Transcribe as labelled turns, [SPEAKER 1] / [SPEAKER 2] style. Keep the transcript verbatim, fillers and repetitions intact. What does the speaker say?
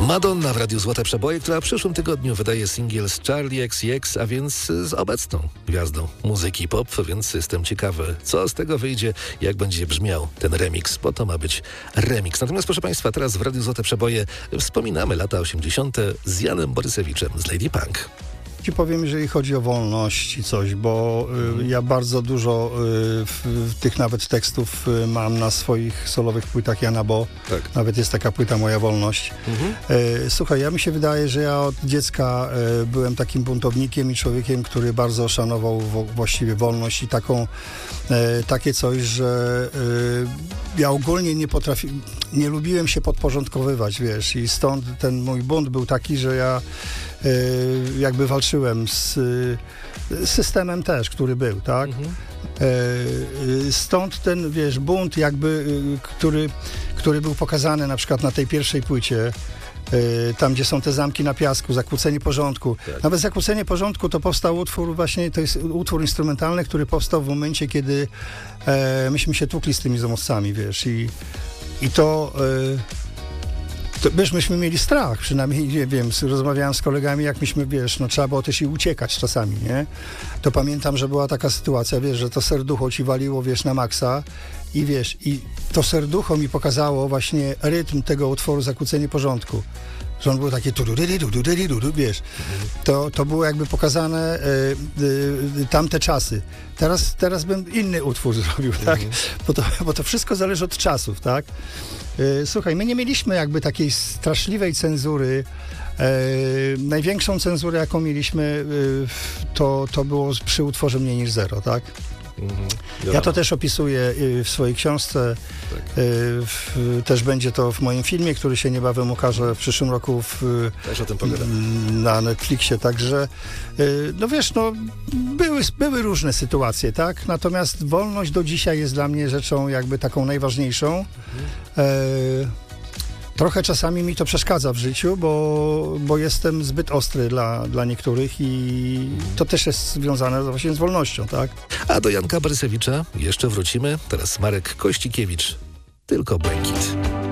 [SPEAKER 1] Madonna w Radiu Złote Przeboje, która w przyszłym tygodniu wydaje singiel z Charlie X C X, a więc z obecną gwiazdą muzyki pop, więc jestem ciekawy, co z tego wyjdzie, jak będzie brzmiał ten remix, bo to ma być remix. Natomiast proszę Państwa, teraz w Radiu Złote Przeboje wspominamy lata osiemdziesiąte z Janem Borysewiczem z Lady Punk.
[SPEAKER 2] Ci powiem, jeżeli chodzi o wolność i coś, bo y, ja bardzo dużo y, w, w tych nawet tekstów y, mam na swoich solowych płytach Jana Bo.
[SPEAKER 1] Tak.
[SPEAKER 2] Nawet jest taka płyta Moja Wolność.
[SPEAKER 1] Mhm.
[SPEAKER 2] Y, słuchaj, ja mi się wydaje, że ja od dziecka y, byłem takim buntownikiem i człowiekiem, który bardzo szanował wo, właściwie wolność i taką, y, takie coś, że y, ja ogólnie nie potrafiłem, nie lubiłem się podporządkowywać, wiesz, i stąd ten mój bunt był taki, że ja jakby walczyłem z systemem też, który był, tak? Mhm. Stąd ten, wiesz, bunt jakby, który, który był pokazany na przykład na tej pierwszej płycie, tam, gdzie są te zamki na piasku, zakłócenie porządku. Tak. Nawet zakłócenie porządku to powstał utwór właśnie, to jest utwór instrumentalny, który powstał w momencie, kiedy e, myśmy się tłukli z tymi zomowcami, wiesz, i, i to... E, To, wiesz, myśmy mieli strach, przynajmniej, nie wiem, rozmawiałem z kolegami, jak myśmy, wiesz, no trzeba było też i uciekać czasami, nie? To pamiętam, że była taka sytuacja, wiesz, że to serducho ci waliło, wiesz, na maksa i wiesz, i to serducho mi pokazało właśnie rytm tego utworu Zakłócenie porządku. Że on był takie wiesz, to, to było jakby pokazane y, y, tamte czasy. Teraz, teraz bym inny utwór zrobił, tak? Mhm. Bo, to, bo to wszystko zależy od czasów, tak? Y, słuchaj, my nie mieliśmy jakby takiej straszliwej cenzury. Y, największą cenzurę, jaką mieliśmy, y, to, to było przy utworze Mniej niż zero, tak? Mhm. Ja to też opisuję w swojej książce. Tak. W, też będzie to w moim filmie, który się niebawem ukaże w przyszłym roku w,
[SPEAKER 1] też o tym pogadam.
[SPEAKER 2] Na Netflixie, także no wiesz, no były, były różne sytuacje, tak? Natomiast wolność do dzisiaj jest dla mnie rzeczą jakby taką najważniejszą. Mhm. E, Trochę czasami mi to przeszkadza w życiu, bo, bo jestem zbyt ostry dla, dla niektórych i to też jest związane właśnie z wolnością, tak?
[SPEAKER 1] A do Janka Borysewicza jeszcze wrócimy. Teraz Marek Kościkiewicz. Tylko błękit.